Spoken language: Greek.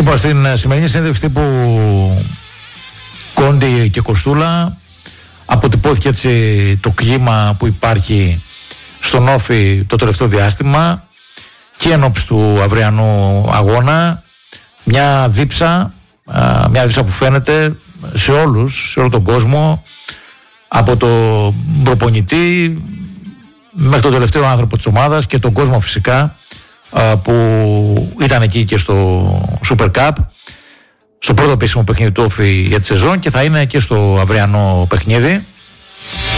Λοιπόν, στην σημερινή συνέντευξη τύπου Κόντι και Κοστούλα αποτυπώθηκε έτσι το κλίμα που υπάρχει στον Όφη το τελευταίο διάστημα και ενόψει του αυριανού αγώνα. Μια δίψα που φαίνεται σε όλους, σε όλο τον κόσμο, από τον προπονητή μέχρι τον τελευταίο άνθρωπο της ομάδας και τον κόσμο φυσικά που ήταν εκεί και στο Super Cup, στο πρώτο επίσημο παιχνίδι του Όφη για τη σεζόν, και θα είναι και στο αυριανό παιχνίδι.